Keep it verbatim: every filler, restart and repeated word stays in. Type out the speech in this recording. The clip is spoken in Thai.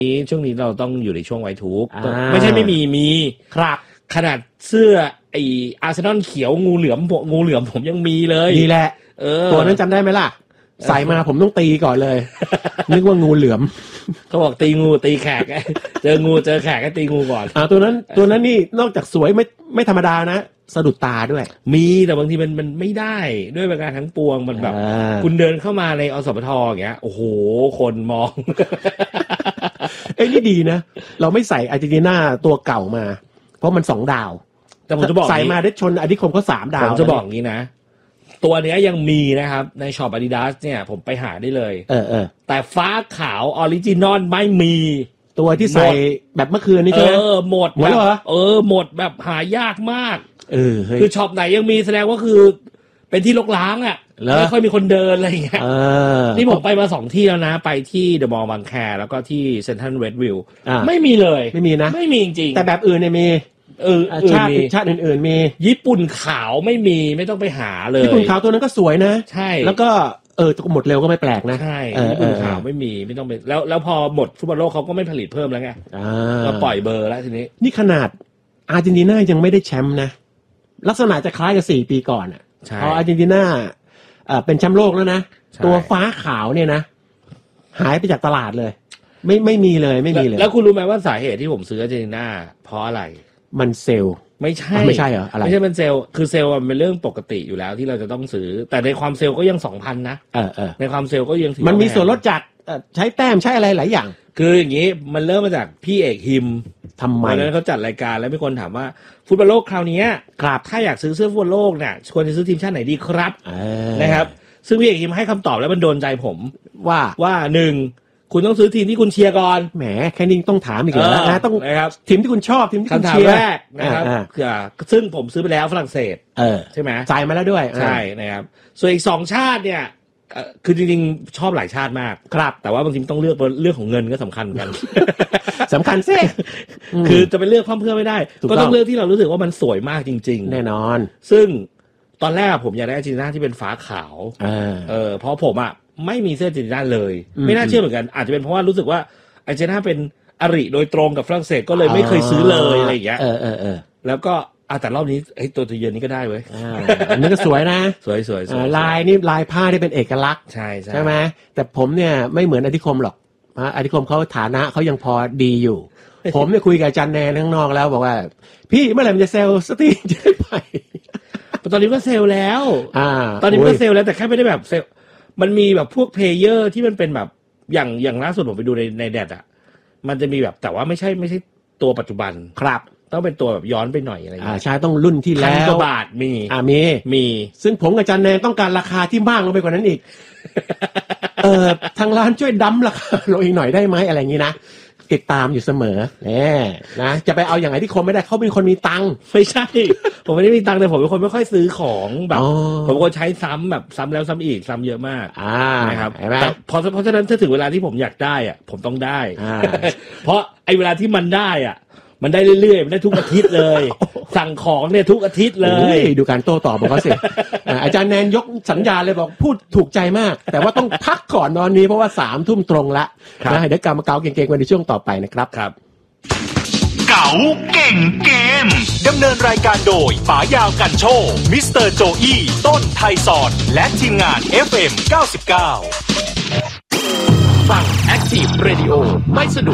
นี้ช่วงนี้เราต้องอยู่ในช่วงไวทุกไม่ใช่ไม่มีมีครับขนาดเสื้อไออาร์เซนอลเขียวงูเหลือมงูเหลือมผมยังมีเลยนี่แหละเออตัวนั้นจำได้ไหมล่ะใส่มาผมต้องตีก่อนเลยนึกว่างูเหลือมเขาบอกตีงูตีแขกเจองูเจอแขกก็ตีงูก่อนอ่าตัวนั้นตัวนั้นนี่นอกจากสวยไม่ไม่ธรรมดานะสะดุดตาด้วยมีแต่บางทีมันมันไม่ได้ด้วยประการทั้งปวงมันแบบคุณเดินเข้ามาในอสมทอย่างเงี้ยโอ้โหคนมองเอ้ยนี่ดีนะเราไม่ใส่อาร์เจนตินาตัวเก่ามาเพราะมันสองดาวแต่ผมจะบอกใส่มาได้ชนอาร์ดิคมก็สามดาวผมจะบอกงี้นะตัวเนี้ยยังมีนะครับในช็อป Adidas เนี่ยผมไปหาได้เลยเออเออแต่ฟ้าขาวออริจินอลไม่มีตัวที่ใส่แบบเมื่อคืนนี้ใช่ไหมเออหมดหมดเหรอเออหมดแบบหายากมากเออคือช็อปไหนยังมีแสดงว่าคือเป็นที่รกร้างอ่ะไม่ค่อยมีคนเดินอะไรอย่างเงี้ยนี่ผมไปมาสองที่แล้วนะไปที่เดอะมอลล์บางแคแล้วก็ที่เซ็นทรัลเวสต์วิวไม่มีเลยไม่มีนะไม่มีจริงแต่แบบอื่นเนี่ยมีเออชาติชาติอื่นๆมีญี่ปุ่นขาวไม่มีไม่ต้องไปหาเลยญี่ปุ่นขาวตัวนั้นก็สวยนะใช่แล้วก็เออหมดเร็วก็ไม่แปลกนะใช่ญี่ปุ่นขาวไม่มีไม่ต้องไปแล้วแล้วพอหมดฟุตบอลโลกเขาก็ไม่ผลิตเพิ่มแล้วไงก็ปล่อยเบอร์แล้วทีนี้นี่ขนาดอาร์เจนตินายังไม่ได้แชมป์นะลักษณะจะคล้ายกับสี่ปีก่อนอ่ะพออาร์เจนตินาอ่าเป็นแชมป์โลกแล้วนะตัวฟ้าขาวเนี่ยนะหายไปจากตลาดเลยไม่ไม่มีเลยไม่มีเลยแล้วคุณรู้ไหมว่าสาเหตุที่ผมซื้ออาร์เจนตินาเพราะอะไรมันเซลล์ไม่ใช่ไม่ใช่เหรออะไรไม่ใช่เป็นเซลล์คือเซลล์มันเป็นเรื่องปกติอยู่แล้วที่เราจะต้องซื้อแต่ในความเซลล์ก็ยัง สองพัน นะเออๆในความเซลล์ก็ยังมันมีส่วนลดจัดใช้แต้มใช้อะไรหลายอย่างคืออย่างนี้มันเริ่มมาจากพี่เอกฮิมทำไมวันนั้นเขาจัดรายการแล้วมีคนถามว่าฟุตบอลโลกคราวนี้ครับถ้าอยากซื้อเสื้อฟุตบอลโลกเนี่ยควรจะซื้อทีมชาติไหนดีครับนะครับซึ่งพี่เอกฮิมให้คำตอบแล้วมันโดนใจผมว่าว่าหนึ่งคุณต้องซื้อทีมที่คุณเชียร์ก่อนแหมแค่นี้ต้องถามอีกเหรอนะต้องทีมที่คุณชอบทีมที่คุณเชียร์แรกนะครับซึ่งผมซื้อไปแล้วฝรั่งเศสใช่ไหมจ่ายมาแล้วด้วยใช่นะครับส่วนอีกสองชาติเนี่ยคือจริงๆชอบหลายชาติมากครับแต่ว่าบางทีต้องเลือกเรื่องของเงินก็สำคัญกันสำคัญสิคือจะไปเลือกพร่ำเพื่อไม่ได้ก็ต้องเลือกที่เรารู้สึกว่ามันสวยมากจริงๆแน่นอนซึ่งตอนแรกผมอยากได้อาร์เจนตินาที่เป็นฟ้าขาวเออเพราะผมอ่ะไม่มีเสื้ออาร์เจนตินาเลยไม่น่าเชื่อเหมือนกันอาจจะเป็นเพราะว่ารู้สึกว่าอาร์เจนตินาเป็นอริโดยตรงกับฝรั่งเศสก็เลยไม่เคยซื้อเลยอะไรอย่างเงี้ยเออเออเออแล้วก็อ่ะแต่รอบนี้ไอ้ตัวตัวเยือนนี้ก็ได้เว้ยอันนี้ก็สวยนะสวยสวยลายนี่ลายผ้าที่เป็นเอกลักษณ์ใช่ใช่ใช่ไหมแต่ผมเนี่ยไม่เหมือนอาธิคมหรอกอาธิคมเขาฐานะเขายังพอดีอยู่ผมเนี่ยคุยกับอาจารย์แนนข้างนอกแล้วบอกว่าพี่เมื่อไหร่มันจะเซลล์สตีจะได้ไปตอนนี้ก็เซลล์แล้วตอนนี้ก็เซลล์แล้วแต่แค่ไม่ได้แบบเซลล์มันมีแบบพวกเพลเยอร์ที่มันเป็นแบบอย่างอย่างล่าสุดผมไปดูในในแดดอ่ะมันจะมีแบบแต่ว่าไม่ใช่ไม่ใช่ตัวปัจจุบันครับต้องเป็นตัวแบบย้อนไปหน่อยอะไรอย่างเงี้ยใช่ต้องรุ่นที่แล้วพันกว่าบาทมีอ่ามีมีซึ่งผมกับอาจารย์แนนต้องการราคาที่มากลงไปกว่านั้นอีกเออทางร้านช่วยดั้มราคาลงอีกหน่อยได้ไหมอะไรอย่างงี้นะติดตามอยู่เสมอแน่นะจะไปเอาอย่างไรที่คนไม่ได้เขาเป็นคนมีตังค์ไม่ใช่ผมไม่ได้มีตังค์แต่ผมเป็นคนไม่ค่อยซื้อของแบบผมก็ใช้ซ้ำแบบซ้ำแล้วซ้ำอีกซ้ำเยอะมากนะครับแต่เพราะเพราะฉะนั้นถ้าถึงเวลาที่ผมอยากได้อ่ะผมต้องได้เพราะไอ้เวลาที่มันได้อ่ะมันได้เรื่อยๆมันได้ทุกอาทิตย์เลยสั่งของเนี่ยทุกอาทิตย์เลยดูการโต้ตอบของเขาสิอาจารย์แนนยกสัญญาเลยบอกพูดถูกใจมากแต่ว่าต้องพักก่อนตอนนี้เพราะว่าสามทุ่มตรงละนะเดี๋ยวกลับมาเก๋าเก่งๆกันในช่วงต่อไปนะครับครับเก๋าเก่งเกมดำเนินรายการโดยป๋ายาวกันโชคมิสเตอร์โจอี้ต้นไทยสอนและทีมงาน เอฟ เอ็ม เก้าสิบเก้าฟัง Active Radio ไม่สะดวก